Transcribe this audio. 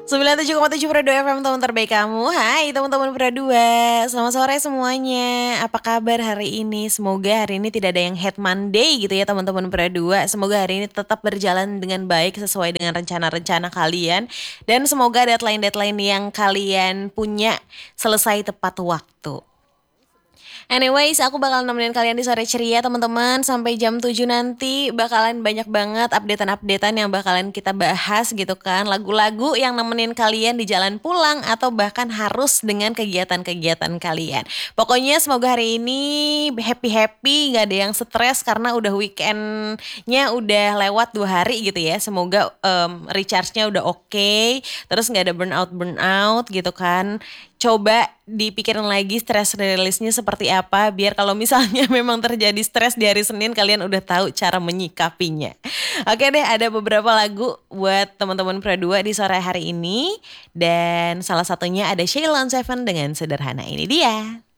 97,7 Pro 2 FM, teman terbaik kamu. Hai teman-teman Pro 2, selamat sore semuanya. Apa kabar hari ini? Semoga hari ini tidak ada yang head Monday gitu ya teman-teman Pro 2. Semoga hari ini tetap berjalan dengan baik sesuai dengan rencana-rencana kalian. Dan semoga deadline-deadline yang kalian punya selesai tepat waktu. Anyways, aku bakal nemenin kalian di sore ceria teman-teman sampai jam 7 nanti bakalan banyak banget updatean-updatean yang bakalan kita bahas gitu kan. Lagu-lagu yang nemenin kalian di jalan pulang atau bahkan harus dengan kegiatan-kegiatan kalian. Pokoknya semoga hari ini happy-happy, gak ada yang stres karena udah weekendnya udah lewat 2 hari gitu ya. Semoga recharge-nya udah oke, terus gak ada burnout-burnout gitu kan. Coba dipikirin lagi stress release-nya seperti apa biar kalau misalnya memang terjadi stres di hari Senin kalian udah tahu cara menyikapinya. Oke deh, ada beberapa lagu buat teman-teman Pro 2 di sore hari ini dan salah satunya ada Sheila on Seven dengan Sederhana. Ini dia.